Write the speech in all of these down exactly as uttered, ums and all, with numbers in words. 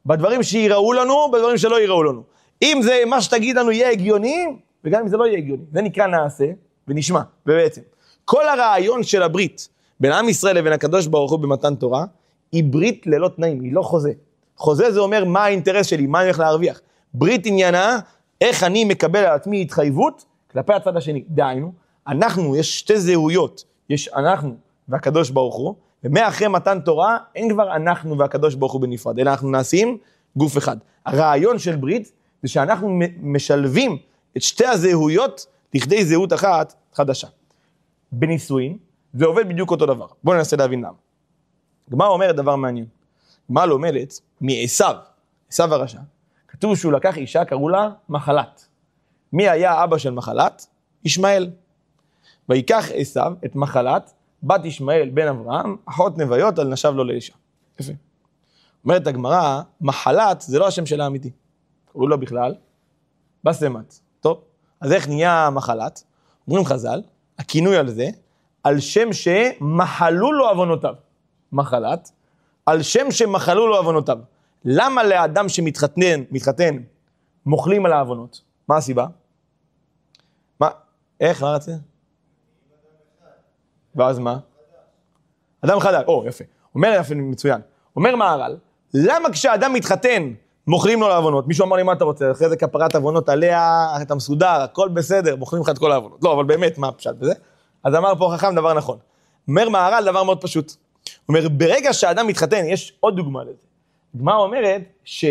בדברים שיראו לנו, בדברים שלא יראו לנו. אם זה מה שתגיד לנו יהיה הגיוני, וגם אם זה לא יהיה הגיוני. זה נקרא נעשה ונשמע. ובעצם, כל הרעיון של הברית בין עם ישראל לבין הקדוש ברוך הוא במתן תורה, היא ברית ללא תנאים, היא לא חוזה. חוזה זה אומר מה האינטרס שלי, מה אני הולך להרוויח. ברית עניינה, איך אני מקבל על עצמי התחייבות כלפי הצד השני. דהיינו, אנחנו, יש שתי זהויות, יש אנחנו והקדוש ברוך הוא, ומאחרי מתן תורה, אין כבר אנחנו והקדוש ברוך הוא בנפרד, אלא אנחנו נעשים גוף אחד. הרעיון של ברית, זה שאנחנו משלבים את שתי הזהויות, לכדי זהות אחת חדשה. בנישואין, זה עובד בדיוק אותו דבר. בואו ננסה להבין למה. גמרא אומרת דבר מעניין. גמרא לומדת מעשיו, עשיו הרשע, כתוב שהוא לקח אישה, קראו לה מחלת. מי היה אבא של מחלת? ישמעאל. ויקח עשיו את מחלת, בת ישמעאל בן אברהם, אחות נוויות על נשב לו לאישה. יפה. אומרת הגמרא, מחלת זה לא השם שלה האמיתי. קראו לו בכלל, בסמת. טוב, אז איך נהיה מחלת? אומרים חז"ל, הכינוי על זה, על שם שמחלו לו עוונותיו. מחלת, על שם שמחלו לו עוונותיו. למה לאדם שמתחתן, מתחתן, מוחלים על העוונות? מה הסיבה? מה? איך? מה רצה? ואז מה? אדם חדש. או, יפה. אומר יפה, מצוין. אומר מהר"ל, למה כשאדם מתחתן, מוכלים לו לעוונות? מישהו אמר לי, מה אתה רוצה? אחרי זה כפרת עוונות עליה, אתה מסודר, הכל בסדר, מוכלים לך את כל העוונות. לא, אבל באמת, מה הפשט בזה? אז אמר פה חכם דבר נכון. אומר מהר"ל דבר מאוד פשוט. אומר, ברגע שהאדם מתחתן, יש עוד דוגמה לזה. דוגמה אומרת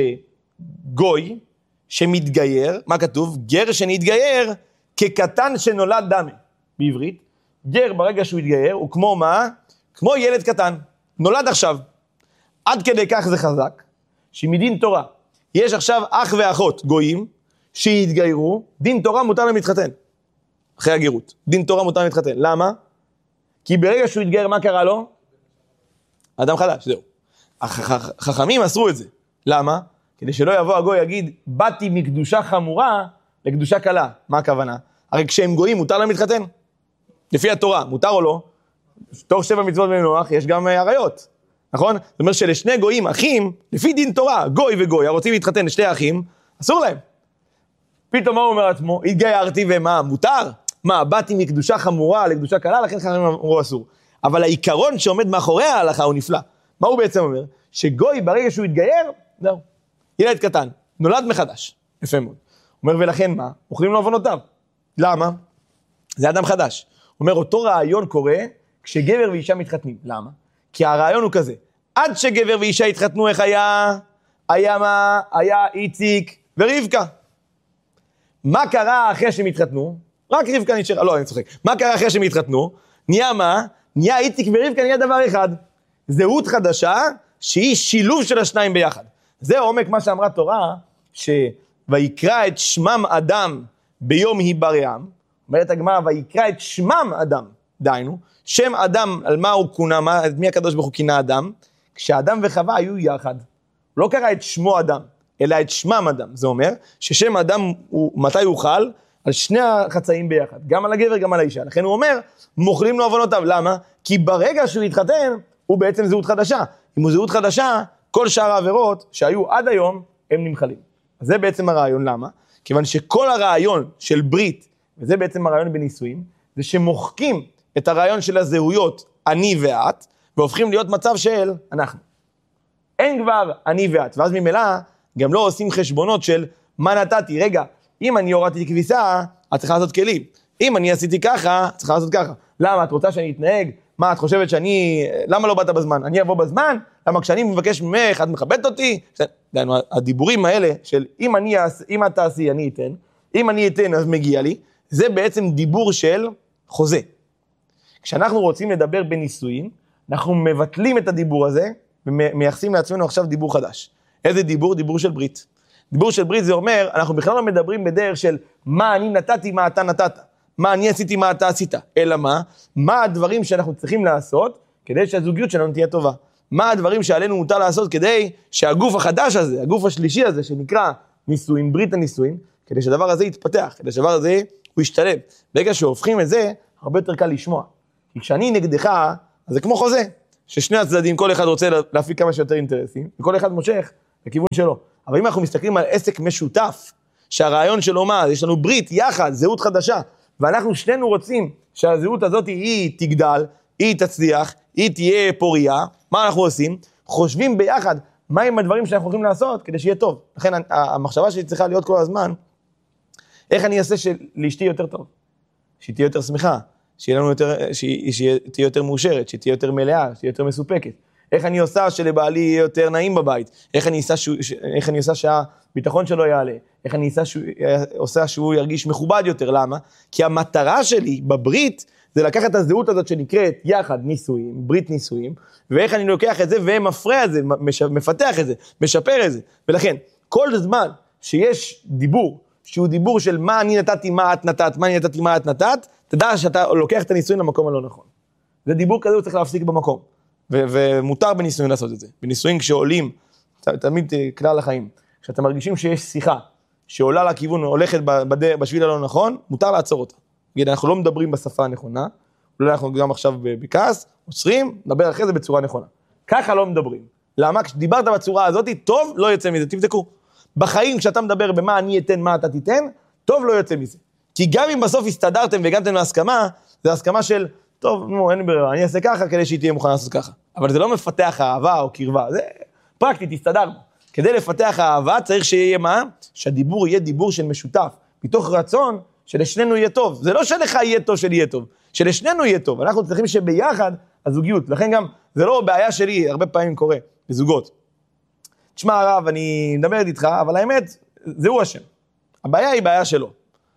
שגוי שמתגייר, מה כתוב? גר שנתגייר כקטן שנולד דמה. בעברית, גר ברגע שהוא התגייר הוא כמו מה? כמו ילד קטן. נולד עכשיו. עד כדי כך זה חזק, שמדין תורה, יש עכשיו אח ואחות גויים שהתגיירו, דין תורה מותר להם להתחתן. אחרי הגירות. דין תורה מותר להם להתחתן. למה? כי ברגע שהוא התגייר, מה קרה לו? אדם חדש, זהו. החכמים אסרו את זה. למה? כדי שלא יבוא הגוי יגיד, באתי מקדושה חמורה לקדושה קלה. מה הכוונה? הרי כשהם גויים, מותר להם להתחתן? לפי התורה, מותר או לא? תוך שבע מצוות בני נוח, יש גם עריות. נכון? זאת אומרת שלשני גויים, אחים, לפי דין תורה, גוי וגוי, הרוצים להתחתן לשני אחים, אסור להם. פתאום מה הוא אומר עצמו? התגיירתי ומה? מותר? מה, באתי מקדושה חמורה לקדושה קלה, לכן חכמים אמרו אסור. אבל העיקרון שעומד מאחורי ההלכה הוא נפלא. מה הוא בעצם אומר? שגוי ברגע שהוא התגייר, זהו. ילד קטן, נולד מחדש. יפה מאוד. אומר ולכן מה? אוכלים לו עוונותיו. למה? זה אדם חדש. אומר אותו רעיון קורה כשגבר ואישה מתחתנים. למה? כי הרעיון הוא כזה. עד שגבר ואישה התחתנו, איך היה? היה מה? היה איציק ורבקה. מה קרה אחרי שהם התחתנו? רק רבקה נשארה. לא, אני צוחק. מה קרה אחרי שהם התחתנו? נהיה מה? נהיה איציק ורבקה, נהיה דבר אחד. זהות חדשה שהיא שילוב של השניים ביחד. זה עומק מה שאמרה תורה, שויקרא את שמם אדם ביום היברעם. אומרת הגמרא, ויקרא את שמם אדם. דהיינו, שם אדם, על מה הוא כונה, מה, מי הקדוש ברוך הוא כינה אדם? כשאדם וחווה היו יחד. לא קרא את שמו אדם, אלא את שמם אדם. זה אומר ששם אדם, הוא, מתי הוא חל? על שני החצאים ביחד, גם על הגבר, גם על האישה. לכן הוא אומר, מוכלים לו עוונותיו. למה? כי ברגע שהוא יתחתן, הוא בעצם זהות חדשה. אם הוא זהות חדשה, כל שאר העבירות שהיו עד היום, הם נמחלים. אז זה בעצם הרעיון. למה? כיוון שכל הרעיון של ברית, וזה בעצם הרעיון בנישואים, זה שמוחקים את הרעיון של הזהויות, אני ואת, והופכים להיות מצב של אנחנו. אין כבר אני ואת, ואז ממילא גם לא עושים חשבונות של מה נתתי. רגע, אם אני הורדתי כביסה, את צריכה לעשות כלים. אם אני עשיתי ככה, צריכה לעשות ככה. למה? את רוצה שאני אתנהג? מה, את חושבת שאני... למה לא באת בזמן? אני אבוא בזמן? למה כשאני מבקש ממך, את מכבדת אותי? הדיבורים האלה של אם אני, אם את תעשי, אני אתן. אם אני אתן, אז מגיע לי. זה בעצם דיבור של חוזה. כשאנחנו רוצים לדבר בנישואים, אנחנו מבטלים את הדיבור הזה, ומייחסים לעצמנו עכשיו דיבור חדש. איזה דיבור? דיבור של ברית. דיבור של ברית זה אומר, אנחנו בכלל לא מדברים בדרך של מה אני נתתי, מה אתה נתת. מה אני עשיתי, מה אתה עשית. אלא מה? מה הדברים שאנחנו צריכים לעשות, כדי שהזוגיות שלנו תהיה טובה. מה הדברים שעלינו מותר לעשות, כדי שהגוף החדש הזה, הגוף השלישי הזה, שנקרא נישואים, ברית הנישואים, כדי שהדבר הזה יתפתח, כדי שהדבר הזה הוא ישתלב. ברגע שהופכים את זה, הרבה יותר קל לשמוע. כי כשאני נגדך, אז זה כמו חוזה, ששני הצדדים, כל אחד רוצה להפיק כמה שיותר אינטרסים, וכל אחד מושך לכיוון שלו. אבל אם אנחנו מסתכלים על עסק משותף, שהרעיון שלו מה, יש לנו ברית, יחד, זהות חדשה, ואנחנו שנינו רוצים שהזהות הזאת היא תגדל, היא תצליח, היא תהיה פוריה, מה אנחנו עושים? חושבים ביחד, מה עם הדברים שאנחנו הולכים לעשות כדי שיהיה טוב. לכן המחשבה שלי צריכה להיות כל הזמן, איך אני אעשה שלאשתי יותר טוב, שהיא תהיה יותר שמחה, שיהיה לנו יותר, שהיא, שהיא תהיה יותר מאושרת, שהיא תהיה יותר מלאה, שהיא יותר מסופקת. איך אני עושה שלבעלי יהיה יותר נעים בבית, איך אני עושה, ש... איך אני עושה שהביטחון שלו יעלה, איך אני עושה, ש... עושה שהוא ירגיש מכובד יותר, למה? כי המטרה שלי בברית, זה לקחת את הזהות הזאת שנקראת יחד נישואים, ברית נישואים, ואיך אני לוקח את זה ומפרע את זה, מפתח את זה, משפר את זה. ולכן, כל זמן שיש דיבור, שהוא דיבור של מה אני נתתי, מה את נתת, מה אני נתתי, מה את נתת, תדע שאתה לוקח את הנישואים למקום הלא נכון. זה דיבור כזה, הוא צריך להפסיק במקום. ו- ומותר בנישואים לעשות את זה. בנישואים כשעולים, תמיד כלל החיים, כשאתם מרגישים שיש שיחה, שעולה לכיוון, הולכת בדרך, בשביל הלא נכון, מותר לעצור אותה. נגיד, אנחנו לא מדברים בשפה הנכונה, אולי אנחנו גם עכשיו בכעס, עוצרים, נדבר אחרי זה בצורה נכונה. ככה לא מדברים. למה? כשדיברת בצורה הזאת, טוב, לא יוצא מזה, תבדקו. בחיים, כשאתה מדבר במה אני אתן, מה אתה תיתן, טוב, לא יוצא מזה. כי גם אם בסוף הסתדרתם והגעתם להסכמה, זה הסכמה של, טוב, נו, אין ברירה, אני אעשה ככה כדי שהיא תהיה מוכנה לעשות ככה. אבל זה לא מפתח אהבה או קרבה, זה פרקטית, הסתדרנו. כדי לפתח אהבה צריך שיהיה מה? שהדיבור יהיה דיבור של משותף, מתוך רצון שלשנינו יהיה טוב. זה לא שלך יהיה טוב, שלי יהיה טוב, שלשנינו יהיה טוב. אנחנו צריכים שביחד הזוגיות, לכן גם זה לא בעיה שלי, הרבה פעמים קורה, בזוגות. תשמע הרב, אני מדבר איתך, אבל האמת, זהו השם. הבעיה היא בעיה שלו.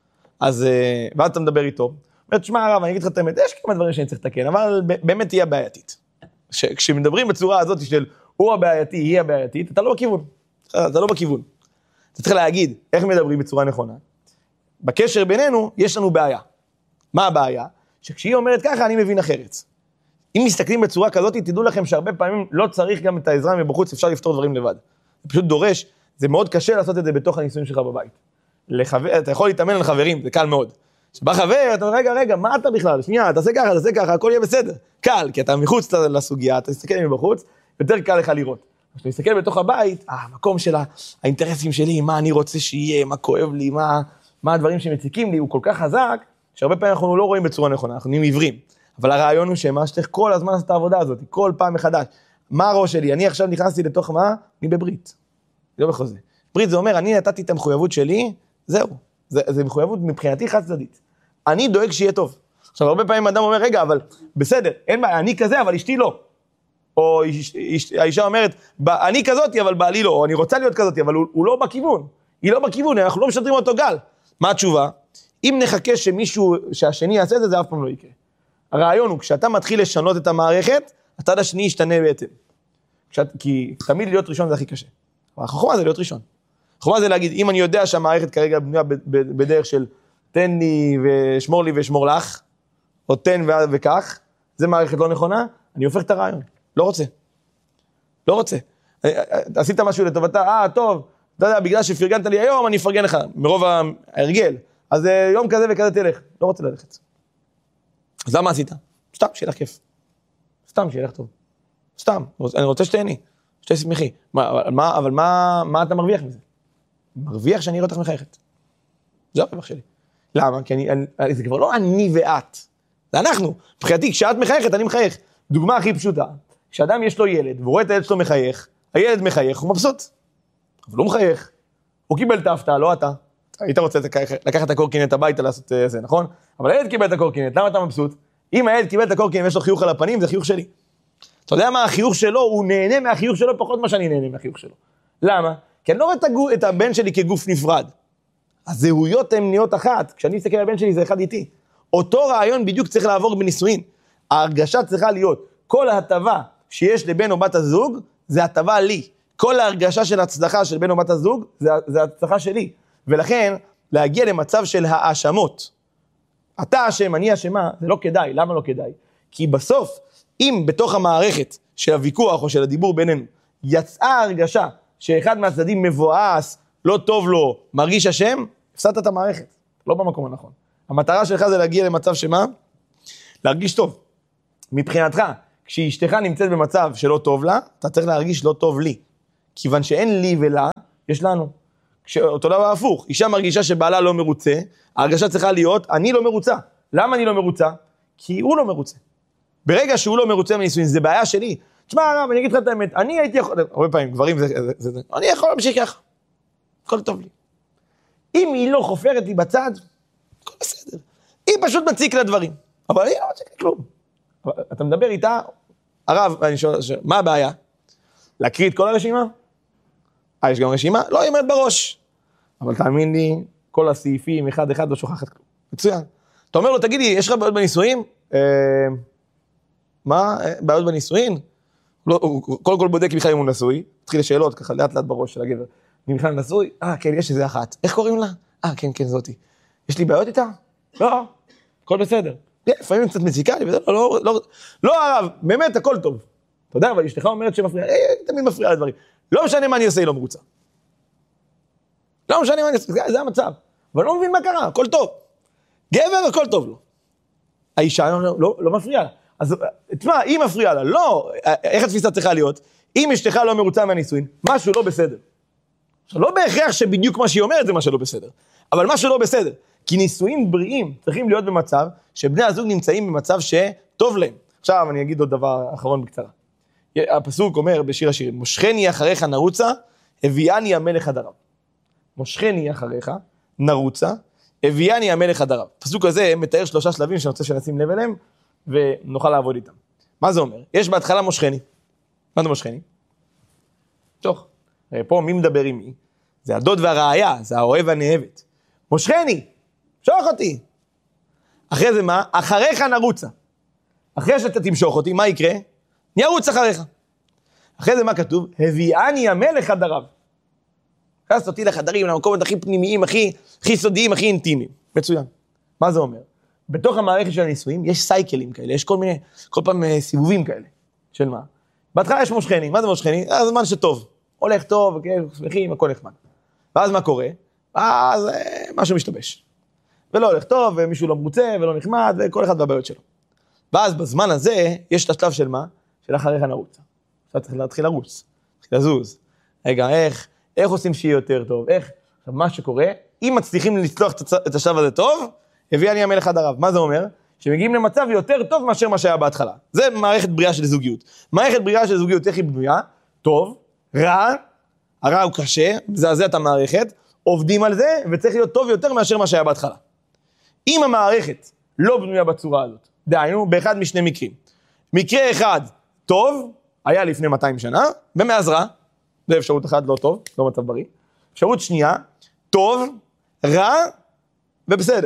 אז, ואז אתה מדבר איתו, תשמע הרב, אני אגיד לך את האמת, יש כמה דברים שאני צריך לתקן, אבל באמת תהיה בעייתית. כשמדברים בצורה הזאת של הוא הבעייתי, היא הבעייתית, אתה לא בכיוון. אתה לא בכיוון. אתה צריך להגיד איך מדברים בצורה נכונה. בקשר בינינו, יש לנו בעיה. מה הבעיה? שכשהיא אומרת ככה, אני מבין אחרת. אם מסתכלים בצורה כזאת, תדעו לכם שהרבה פעמים לא צריך גם את העזרה מבחוץ, אפשר לפתור דברים לבד. זה פשוט דורש, זה מאוד קשה לעשות את זה בתוך הניסויים שלך בבית. לחבר, אתה יכול להתאמן על חברים, זה קל מאוד. שבא חבר, אתה אומר, רגע, רגע, מה אתה בכלל? שנייה, תעשה ככה, תעשה ככה, הכל יהיה בסדר. קל, כי אתה מחוץ לסוגיה, אתה תסתכל מבחוץ, יותר קל לך לראות. כשאתה מסתכל בתוך הבית, המקום של האינטרסים שלי, מה אני רוצה שיהיה, מה כואב לי, מה, מה הדברים שמציקים לי, הוא כל כך חזק, שהרבה פעמים אנחנו לא רואים בצורה נכונה, אנחנו נהיים עיוורים. אבל הרעיון הוא שמה שצריך כל הזמן לעשות את העבודה הזאת, כל פעם מחדש. מה הראש שלי? אני עכשיו נכנסתי לתוך מה? אני בברית. לא בחוזה. ברית זה אומר, אני נתתי את המחויבות שלי, זהו. זה, זה מחויבות מבחינתי חד צדדית. אני דואג שיהיה טוב. עכשיו, הרבה פעמים אדם אומר, רגע, אבל בסדר, אין מה, אני כזה, אבל אשתי לא. או איש, איש, האישה אומרת, אני כזאתי, אבל בעלי לא, או אני רוצה להיות כזאתי, אבל הוא, הוא לא בכיוון. היא לא בכיוון, אנחנו לא משדרים אותו גל. מה התשובה? אם נחכה שמישהו, שהשני יעשה את זה, זה אף פעם לא יקרה. הרעיון הוא, כשאתה מתחיל לשנות את המערכת, הצד השני ישתנה בעצם. כשאת, כי תמיד להיות ראשון זה הכי קשה. אבל החוכמה זה להיות ראשון. החוכמה זה להגיד, אם אני יודע שהמערכת כרגע בנויה בדרך של תן לי ושמור לי ושמור לך, או תן וכך, זה מערכת לא נכונה, אני הופך את הרעיון. לא רוצה. לא רוצה. עשית משהו לטובתה, אה, טוב, אתה יודע, בגלל שפרגנת לי היום, אני אפרגן לך, מרוב ההרגל. אז יום כזה וכזה תלך. לא רוצה ללכת. אז למה עשית? סתם, שיהיה לך כיף. סתם, שיהיה לך טוב. סתם, אני רוצה שתהני, שתהיה שמחי. אבל מה, אבל מה, מה אתה מרוויח מזה? מרוויח שאני אראה אותך מחייכת. זה הרווח שלי. למה? כי אני, אני, זה כבר לא אני ואת. זה אנחנו. מבחינתי, כשאת מחייכת, אני מחייך. דוגמה הכי פשוטה. כשאדם יש לו ילד, והוא רואה את הילד שלו מחייך, הילד מחייך, הוא מבסוט. אבל הוא מחייך. הוא קיבל את ההפתעה, לא אתה. היית רוצה לקחת את הקורקינט הביתה לעשות זה, נכון? אבל הילד קיבל את הקורקינט, למה אתה מבסוט? אם הילד קיבל את הקורקינט ויש לו חיוך על הפנים, זה חיוך שלי. אתה יודע מה החיוך שלו? הוא נהנה מהחיוך שלו פחות מה שאני נהנה מהחיוך שלו. למה? כי אני לא רואה את, הגוף, את הבן שלי כגוף נפרד. הזהויות הן נהיות אחת. כשאני מסתכל על הבן שלי זה אחד איתי. אותו רעיון בדיוק צריך לעבור בנישואין. ההרגשה צריכה להיות, כל ההטבה שיש לבן או בת הזוג, זה הטבה לי. כל ההרגשה של הצלחה של בן או בת הזוג, זה, זה הצלחה שלי. ולכן, להגיע למצב של האשמות. אתה אשם, אני אשמה, זה לא כדאי. למה לא כדאי? כי בסוף, אם בתוך המערכת של הוויכוח או של הדיבור בינינו, יצאה הרגשה שאחד מהצדדים מבואס, לא טוב לו, מרגיש אשם, הפסדת את המערכת. לא במקום הנכון. המטרה שלך זה להגיע למצב שמה? להרגיש טוב. מבחינתך, כשאשתך נמצאת במצב שלא טוב לה, אתה צריך להרגיש לא טוב לי. כיוון שאין לי ולה, יש לנו. אותו דבר הפוך, אישה מרגישה שבעלה לא מרוצה, ההרגשה צריכה להיות, אני לא מרוצה. למה אני לא מרוצה? כי הוא לא מרוצה. ברגע שהוא לא מרוצה מנישואין, זה בעיה שלי. תשמע הרב, אני אגיד לך את האמת, אני הייתי יכול, הרבה פעמים, גברים זה, זה, זה, זה, אני יכול להמשיך ככה. הכל טוב לי. אם היא לא חופרת לי בצד, הכל בסדר. היא פשוט מציק לדברים. אבל היא לא מציק לכלום. אתה מדבר איתה, הרב, אני שואל, מה הבעיה? להקריא את כל הרשימה? אה, יש גם רשימה? לא, היא אומרת בראש. אבל תאמין לי, כל הסעיפים, אחד אחד לא שוכחת כלום. מצוין. אתה אומר לו, תגידי, יש לך בעיות בנישואין? אה, מה? בעיות בנישואין? לא, הוא קודם כל בודק בכלל אם הוא נשוי, התחיל לשאלות ככה לאט לאט בראש של הגבר. אני בכלל נשוי? אה, כן, יש איזה אחת. איך קוראים לה? אה, כן, כן, זאתי. יש לי בעיות איתה? לא, הכל בסדר. לפעמים קצת מציקה לי, לא, לא, לא, לא הרב, באמת הכל טוב. אתה יודע, אבל אשתך אומרת שמפריע, אה, תמיד מפריע לדברים. לא משנה מה אני עושה, היא לא מרוצה. לא משנה מה אני עושה, זה המצב. אבל לא מבין מה קרה, הכל טוב. גבר, הכל טוב לו. האישה לא, לא, לא מפריעה לה. אז תשמע, היא מפריעה לה, לא, איך התפיסה צריכה להיות? אם אשתך לא מרוצה מהנישואין, משהו לא בסדר. לא בהכרח שבדיוק מה שהיא אומרת זה מה שלא בסדר, אבל משהו לא בסדר. כי נישואין בריאים צריכים להיות במצב שבני הזוג נמצאים במצב שטוב להם. עכשיו אני אגיד עוד דבר אחרון בקצרה. הפסוק אומר בשיר השירים, מושכני אחריך נרוצה, הביאני המלך הדרב. מושכני אחריך נרוצה, הביאני המלך הדרב. הפסוק הזה מתאר שלושה שלבים שאני רוצה שנשים לב אליהם, ונוכל לעבוד איתם. מה זה אומר? יש בהתחלה מושכני. מה זה מושכני? תוך. פה מי מדבר עם מי? זה הדוד והרעיה, זה האוהב והנאהבת. מושכני, שוח אותי. אחרי זה מה? אחריך נרוצה. אחרי שאתה תמשוך אותי, מה יקרה? נרוץ אחריך. אחרי זה מה כתוב? הביאני המלך הדרב. הכנס אותי לחדרים, למקומות הכי פנימיים, הכי, הכי סודיים, הכי אינטימיים. מצוין. מה זה אומר? בתוך המערכת של הנישואים יש סייקלים כאלה, יש כל מיני, כל פעם סיבובים כאלה. של מה? בהתחלה יש מושכני. מה זה מושכני? זה זמן שטוב. הולך טוב, שמחים, הכל נחמד. ואז מה קורה? אז משהו משתבש. ולא הולך טוב, ומישהו לא מרוצה, ולא נחמד, וכל אחד בבעיות שלו. ואז בזמן הזה, יש את השלב של מה? של אחריך נרוץ. עכשיו צריך להתחיל לרוץ, להתחיל לזוז. רגע, איך, איך עושים שיהיה יותר טוב? איך? עכשיו, מה שקורה, אם מצליחים לצלוח את השלב הזה טוב, הביאני המלך הדרב. מה זה אומר? שמגיעים למצב יותר טוב מאשר מה שהיה בהתחלה. זה מערכת בריאה של זוגיות. מערכת בריאה של זוגיות, איך היא בנויה? טוב, רע, הרע הוא קשה, מזעזע את המערכת, עובדים על זה, וצריך להיות טוב יותר מאשר מה שהיה בהתחלה. אם המערכת לא בנויה בצורה הזאת, דהיינו, באחד משני מקרים. מקרה אחד, טוב, היה לפני מאתיים שנה, ומאז רע, זה אפשרות אחת, לא טוב, לא מצב בריא. אפשרות שנייה, טוב, רע, ובסדר.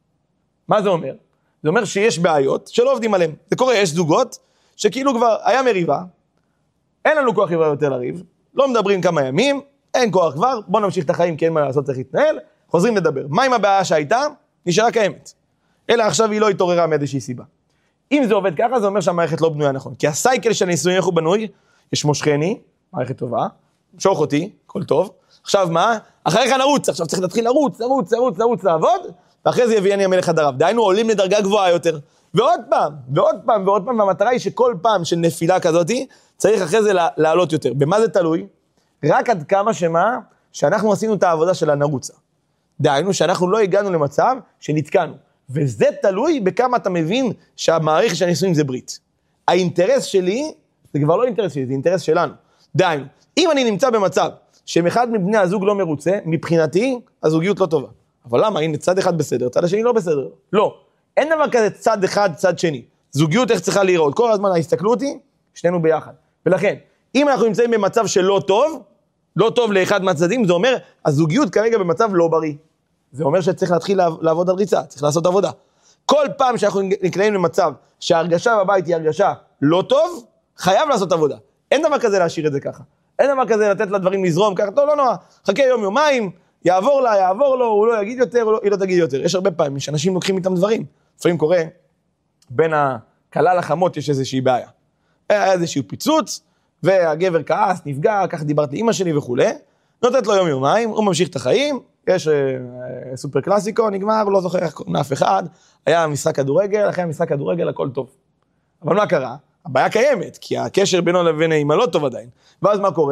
מה זה אומר? זה אומר שיש בעיות שלא עובדים עליהן. זה קורה, יש זוגות שכאילו כבר היה מריבה, אין לנו כוח יותר לריב, לא מדברים כמה ימים, אין כוח כבר, בוא נמשיך את החיים כי אין מה לעשות, צריך להתנהל, חוזרים לדבר. מה עם הבעיה שהייתה? נשארה קיימת. אלא עכשיו היא לא התעוררה מאיזושהי סיבה. אם זה עובד ככה, זה אומר שהמערכת לא בנויה נכון. כי הסייקל של הנישואים איך הוא בנוי, יש מושכני, מערכת טובה, שוך אותי, כל טוב. עכשיו מה? אחריך נרוץ, עכשיו צריך להתחיל לרוץ, לרוץ, לרוץ, לרוץ, לעבוד, ואחרי זה יביאני המלך הדרב. דהיינו, עולים לדרגה גבוהה יותר. ועוד פעם, ועוד פעם, ועוד פעם, והמטרה היא שכל פעם של נפילה כזאת, צריך אחרי זה לעלות יותר. במה זה תלוי? רק עד כמה שמה, שאנחנו עשינו את העבודה של הנרוצה. דהיינו, שאנחנו לא הגענו למצב שנתקענו. וזה תלוי בכמה אתה מבין שהמערכת של הנישואים זה ברית. האינטרס שלי, זה כבר לא אינטרס שלי, זה אינטרס שלנו. דהיינו, אם אני נמצא במצב שאחד מבני הזוג לא מרוצה, מבחינתי, הזוגיות לא טובה. אבל למה? הנה, צד אחד בסדר, צד השני לא בסדר. לא. אין דבר כזה צד אחד, צד שני. זוגיות איך צריכה להיראות? כל הזמן ההסתכלו אותי, שנינו ביחד. ולכן, אם אנחנו נמצאים במצב שלא טוב, לא טוב לאחד מהצדדים, זה אומר, הזוגיות כרגע במצב לא בריא. זה אומר שצריך להתחיל לעבוד על ריצה, צריך לעשות עבודה. כל פעם שאנחנו נקלעים למצב שההרגשה בבית היא הרגשה לא טוב, חייב לעשות עבודה. אין דבר כזה להשאיר את זה ככה. אין דבר כזה לתת לדברים לזרום ככה, לא, לא נורא, חכה יום יומיים, יעבור לה, יעבור לו, הוא לא יגיד יותר, היא לא תגיד יותר. יש הרבה פעמים שאנשים לוקחים איתם דברים. לפעמים קורה, בין הקלה לחמות יש איזושהי בעיה. היה איזשהו פיצוץ, והגבר כעס, נפגע, כך דיברתי לאמא שלי וכו'. נותנת לו יום יומיים, הוא ממשיך את החיים, יש אה, סופר קלאסיקו, נגמר, לא זוכר איך קוראים לאף אחד, היה משחק כדורגל, אחרי המשחק כדורגל הכל טוב. אבל מה קרה? הבעיה קיימת, כי הקשר בינו לבין האמא לא טוב עדיין. ואז מה קורה?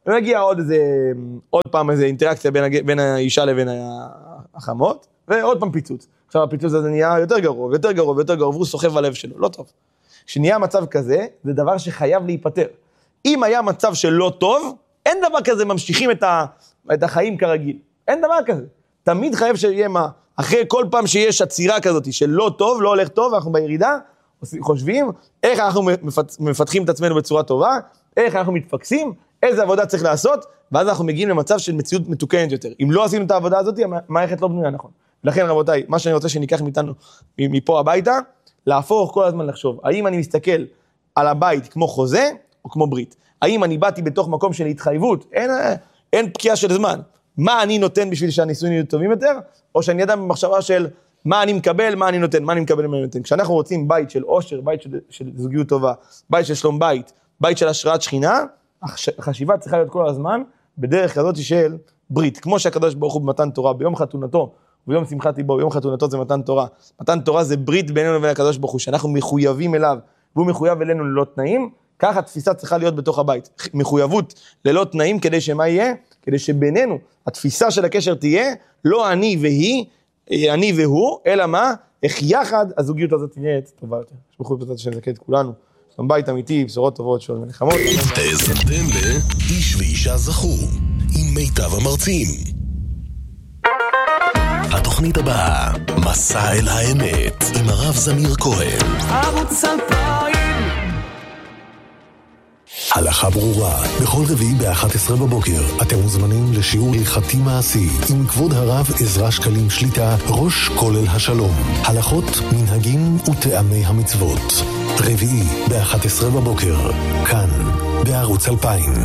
ומגיע עוד איזה, עוד פעם איזה אינטראקציה בין, בין האישה לבין החמות, ועוד פעם פיצוץ. עכשיו הפיצוץ הזה נהיה יותר גרוע, ויותר גרוע, ויותר גרוע, והוא סוחב בלב שלו, לא טוב. כשנהיה מצב כזה, זה דבר שחייב להיפטר. אם היה מצב שלא טוב, אין דבר כזה, ממשיכים את, ה, את החיים כרגיל. אין דבר כזה. תמיד חייב שיהיה מה, אחרי כל פעם שיש עצירה כזאת, שלא טוב, לא הולך טוב, אנחנו בירידה, חושבים איך אנחנו מפתחים את עצמנו בצורה טובה, איך אנחנו מתפקסים, איזה עבודה צריך לעשות, ואז אנחנו מגיעים למצב של מציאות מתוקנת יותר. אם לא עשינו את העבודה הזאת, המערכת לא בנויה נכון. לכן רבותיי, מה שאני רוצה שניקח מאיתנו, מפה הביתה, להפוך כל הזמן לחשוב, האם אני מסתכל על הבית כמו חוזה, או כמו ברית? האם אני באתי בתוך מקום של התחייבות? אין, אין פקיעה של זמן. מה אני נותן בשביל שהניסויים יהיו טובים יותר? או שאני אדם במחשבה של מה אני מקבל, מה אני נותן, מה אני מקבל, מה אני נותן. כשאנחנו רוצים בית של עושר, בית של, של זוגיות טובה, בית של שלום בית, בית של השראת שכינה, החשיבה צריכה להיות כל הזמן בדרך כזאת של ברית. כמו שהקדוש ברוך הוא במתן תורה, ביום חתונתו, ביום שמחת ליבו, ביום חתונתו זה מתן תורה. מתן תורה זה ברית בינינו לבין הקדוש ברוך הוא, שאנחנו מחויבים אליו, והוא מחויב אלינו ללא תנאים. ככה התפיסה צריכה להיות בתוך הבית. מחויבות ללא תנאים כדי שמה יהיה? כדי שבינינו התפיסה של הקשר תהיה לא אני והיא, אני והוא, אלא מה? איך יחד הזוגיות הזאת תהיה טובה יותר. שבחו פתעת שנזכה את כולנו. שלום בית אמיתי, בשורות טובות, שואל מלחמות. האזנתם לאיש ואישה זכו עם מיטב המרצים. התוכנית הבאה, מסע אל האמת עם הרב זמיר כהן. ערוץ אלפיים. הלכה ברורה, בכל רביעי ב-אחת עשרה בבוקר אתם מוזמנים לשיעור הלכתי מעשי עם כבוד הרב עזרא שקלים שליטה, ראש כולל השלום. הלכות, מנהגים וטעמי המצוות. רביעי ב-אחת עשרה בבוקר, כאן, בערוץ אלפיים.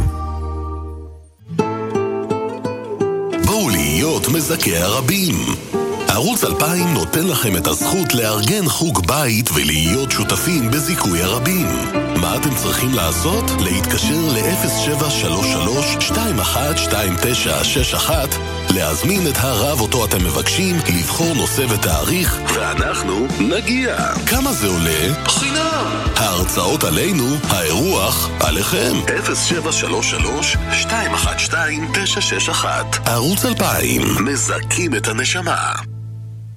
בואו להיות מזכי הרבים. ערוץ אלפיים נותן לכם את הזכות לארגן חוג בית ולהיות שותפים בזיכוי הרבים. מה אתם צריכים לעשות? להתקשר ל-אפס שבע שלוש שלוש שתיים אחת שתיים תשע שש אחת, להזמין את הרב אותו אתם מבקשים, לבחור נושא ותאריך, ואנחנו נגיע. כמה זה עולה? חינם. ההרצאות עלינו, האירוח עליכם. אפס שבע שלוש שלוש שתיים אחת שתיים תשע שש אחת. ערוץ אלפיים, מזכים את הנשמה.